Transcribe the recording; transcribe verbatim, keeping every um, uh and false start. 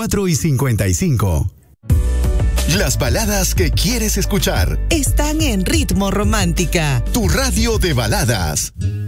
cuatro y cincuenta y cinco. Las baladas que quieres escuchar están en Ritmo Romántica, tu radio de baladas.